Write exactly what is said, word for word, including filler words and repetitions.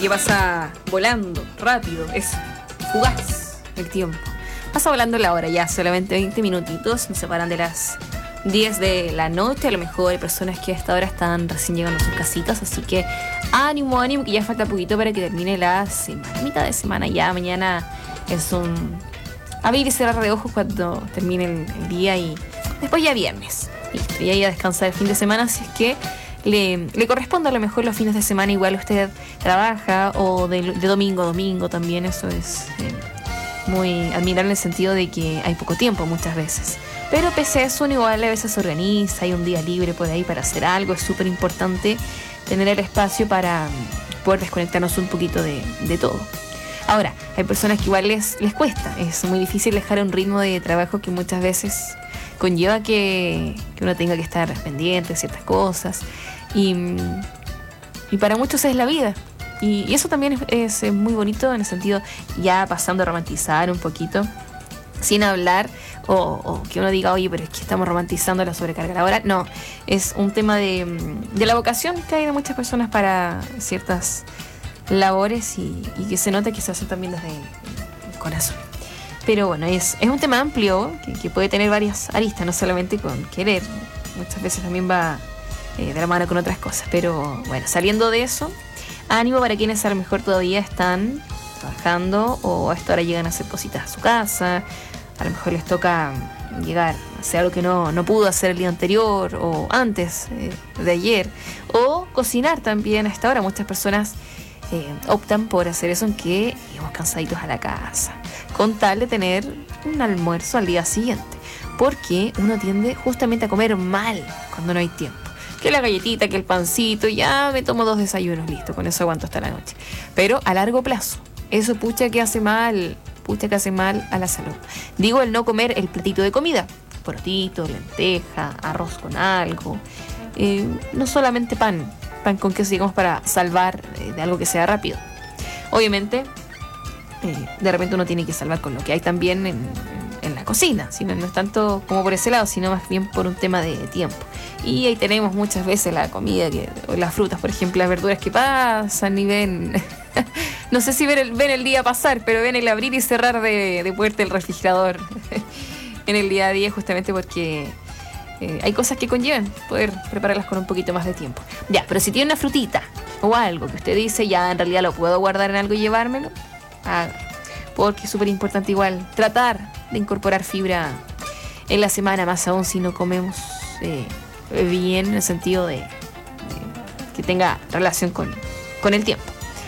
que pasa volando, rápido, es fugaz el tiempo. Pasa volando la hora ya, solamente veinte minutitos, nos separan de las diez de la noche. A lo mejor hay personas que a esta hora están recién llegando a sus casitas, así que ánimo, ánimo, que ya falta poquito para que termine la semana, mitad de semana ya. Mañana es un abrir y cerrar de ojos cuando termine el, el día y después ya viernes. Listo, y ahí a descansar el fin de semana, si es que le, le corresponde. A lo mejor los fines de semana igual usted trabaja, o de, de domingo a domingo también. Eso es eh, muy admirable en el sentido de que hay poco tiempo muchas veces. Pero pese a eso, uno igual a veces se organiza, hay un día libre por ahí para hacer algo. Es súper importante tener el espacio para poder desconectarnos un poquito de, de todo. Ahora, hay personas que igual les, les cuesta. Es muy difícil dejar un ritmo de trabajo que muchas veces conlleva que, que uno tenga que estar pendiente de ciertas cosas. Y, y para muchos es la vida. Y, y eso también es, es muy bonito en el sentido, ya pasando a romantizar un poquito, sin hablar o, o que uno diga, oye, pero es que estamos romantizando la sobrecarga laboral. No, es un tema de, de la vocación que hay de muchas personas para ciertas labores y, y que se nota que se hacen también desde el corazón. Pero bueno, es, es un tema amplio que, que puede tener varias aristas, no solamente con querer. Muchas veces también va eh, de la mano con otras cosas. Pero bueno, saliendo de eso, ánimo para quienes a lo mejor todavía están trabajando o a esta hora llegan a hacer cositas a su casa. A lo mejor les toca llegar a hacer algo que no, no pudo hacer el día anterior o antes eh, de ayer. O cocinar también a esta hora. Muchas personas eh, optan por hacer eso, en que llegamos cansaditos a la casa, con tal de tener un almuerzo al día siguiente. Porque uno tiende justamente a comer mal cuando no hay tiempo. Que la galletita, que el pancito, ya me tomo dos desayunos, listo, con eso aguanto hasta la noche. Pero a largo plazo, eso pucha que hace mal, pucha que hace mal a la salud. Digo, el no comer el platito de comida, porotito, lenteja, arroz con algo, eh, no solamente pan, pan con queso, digamos, para salvar eh, de algo que sea rápido. Obviamente, eh, de repente uno tiene que salvar con lo que hay también en, en la cocina, sino no es tanto como por ese lado, sino más bien por un tema de tiempo. Y ahí tenemos muchas veces la comida, que, o las frutas, por ejemplo, las verduras que pasan y ven... no sé si ven el, ven el día pasar, pero ven el abrir y cerrar de, de puerta del refrigerador en el día a día, justamente porque eh, hay cosas que conllevan poder prepararlas con un poquito más de tiempo. Ya, pero si tiene una frutita o algo que usted dice, ya en realidad lo puedo guardar en algo y llevármelo, haga. Porque es súper importante igual tratar de incorporar fibra en la semana, más aún si no comemos eh, bien, en el sentido de, de que tenga relación con, con el tiempo.